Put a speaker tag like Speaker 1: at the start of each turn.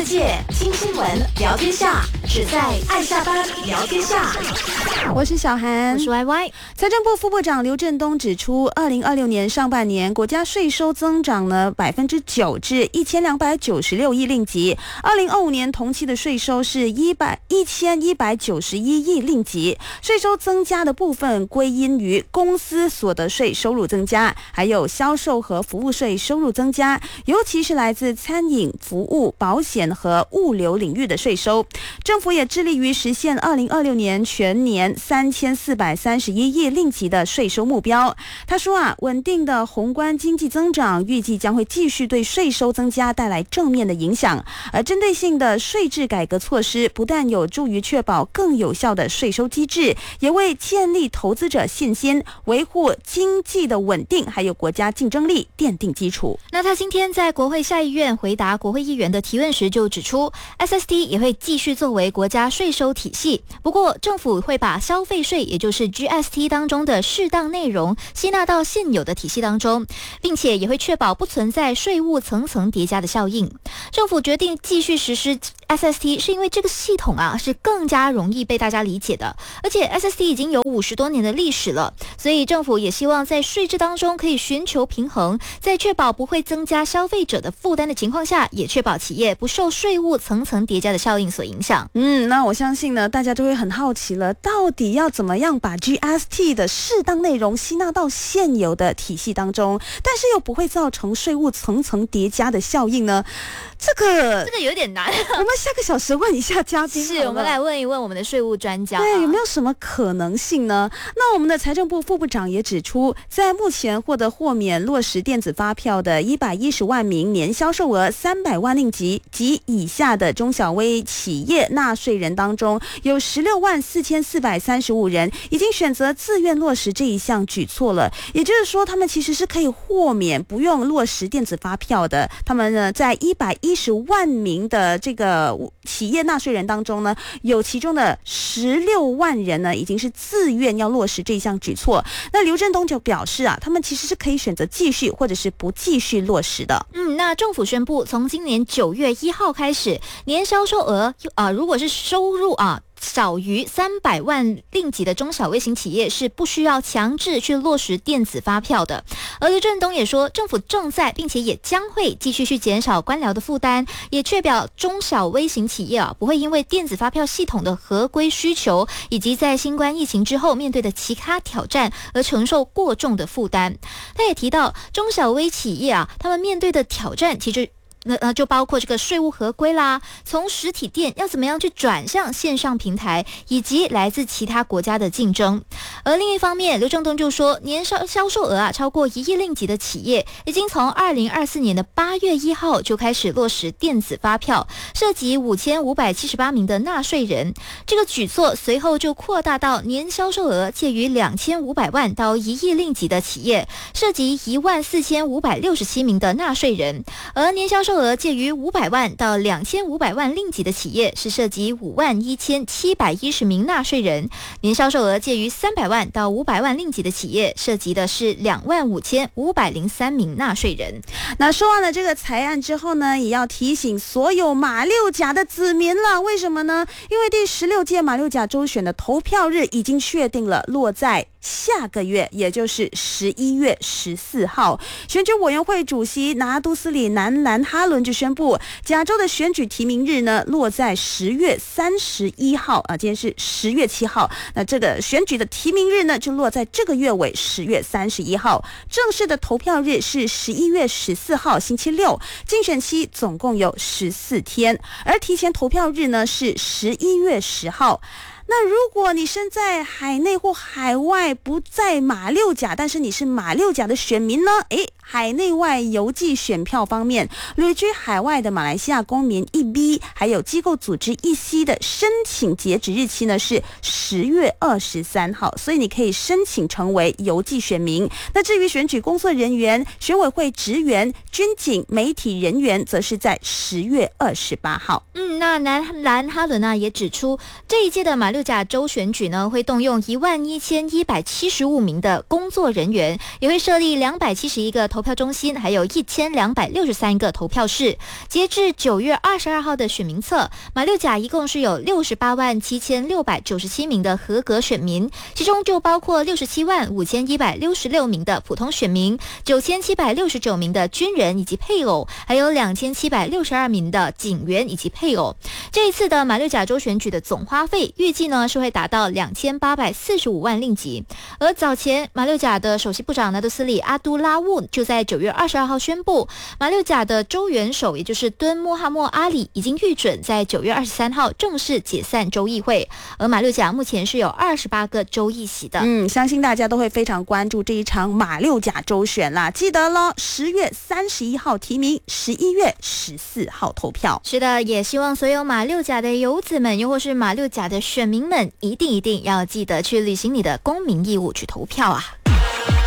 Speaker 1: 界新新闻聊天下，只在爱下班聊天下。
Speaker 2: 我是小涵，
Speaker 3: 我是 YY。
Speaker 2: 财政部副部长刘振东指出，2026年上半年国家税收增长了9%至1296亿令吉，2025年同期的税收是1191亿令吉。税收增加的部分归因于公司所得税收入增加，还有销售和服务税收入增加，尤其是来自餐饮、服务、保险和物流领域的税收。政府也致力于实现2026年全年3431亿令吉的税收目标。他说稳定的宏观经济增长预计将会继续对税收增加带来正面的影响，而针对性的税制改革措施不但有助于确保更有效的税收机制，也为建立投资者信心、维护经济的稳定还有国家竞争力奠定基础。
Speaker 3: 那他今天在国会下议院回答国会议员的提问时就指出， SST 也会继续作为国家税收体系，不过政府会把消费税也就是 GST 当中的适当内容吸纳到现有的体系当中，并且也会确保不存在税务层层叠加的效应。政府决定继续实施 SST 是因为这个系统是更加容易被大家理解的，而且 SST 已经有50多年的历史了，所以政府也希望在税制当中可以寻求平衡，在确保不会增加消费者的负担的情况下，也确保企业不受税务层层叠加的效应所影响。
Speaker 2: 那我相信呢，大家都会很好奇了，到底要怎么样把 GST 的适当内容吸纳到现有的体系当中，但是又不会造成税务层层叠加的效应呢？这个
Speaker 3: 有点难。
Speaker 2: 我们下个小时问一下嘉宾，
Speaker 3: 是我们来问一问我们的税务专家，
Speaker 2: 对，有没有什么可能性呢？那我们的财政部副部长也指出，在目前获得豁免落实电子发票的110万名年销售额300万令吉及以下的中小微企业纳税人当中，有164435人已经选择自愿落实这一项举措了。也就是说，他们其实是可以豁免不用落实电子发票的。他们呢，在110万名的这个企业纳税人当中呢，有其中的16万人呢，已经是自愿要落实这一项举措。那刘振东就表示他们其实是可以选择继续或者是不继续落实的。
Speaker 3: 那政府宣布，从今年9月1号开始，年销售额如果是收入少于300万令吉的中小微型企业是不需要强制去落实电子发票的。而刘振东也说，政府正在并且也将会继续去减少官僚的负担，也确保中小微型企业不会因为电子发票系统的合规需求以及在新冠疫情之后面对的其他挑战而承受过重的负担。他也提到，中小微企业他们面对的挑战其实就包括这个税务合规啦，从实体店要怎么样去转向线上平台，以及来自其他国家的竞争。而另一方面，刘振东就说，年销售额超过1亿令吉的企业，已经从2024年的8月1号就开始落实电子发票，涉及5578名的纳税人。这个举措随后就扩大到年销售额介于2500万到1亿令吉的企业，涉及14567名的纳税人。而年销售额介于500万到2500万令吉的企业，是涉及51710名纳税人；年销售额介于300万到500万令吉的企业，涉及的是25503名纳税人。
Speaker 2: 那说完了这个财案之后呢，也要提醒所有马六甲的子民了。为什么呢？因为第16届马六甲州选的投票日已经确定了，落在下个月，也就是11月14号。选举委员会主席拿督斯里南兰哈伦就宣布，甲州的选举提名日呢，落在10月31号今天是10月7号，那这个选举的提名日呢，就落在这个月尾10月31号。正式的投票日是11月14号星期六，竞选期总共有14天，而提前投票日呢是11月10号。那如果你身在海内或海外，不在马六甲，但是你是马六甲的选民呢？海内外邮寄选票方面，旅居海外的马来西亚公民1B，还有机构组织1C的申请截止日期呢是10月23号，所以你可以申请成为邮寄选民。那至于选举工作人员、选委会职员、军警、媒体人员，则是在10月28号。
Speaker 3: 那蓝哈伦也指出，这一届的马六甲州选举呢，会动用11175名的工作人员，也会设立271个投票中心，还有1263个投票室。截至9月22号的选民测，马六甲一共是有687697名的合格选民，其中就包括675166名的普通选民，9769名的军人以及配偶，还有2762名的警员以及配偶。这一次的马六甲州选举的总花费预计呢是会达到2845万令吉。而早前马六甲的首席部长拿督斯里阿都拉沃就在9月22号宣布，马六甲的州元首也就是敦穆哈默阿里已经预准在9月23号正式解散州议会。而马六甲目前是有28个州议席的。
Speaker 2: 相信大家都会非常关注这一场马六甲州选啦，记得咯，10月31号提名，11月14号投票。
Speaker 3: 是的，也希望所有马六甲的游子们，又或是马六甲的选民们，一定要记得去履行你的公民义务，去投票啊。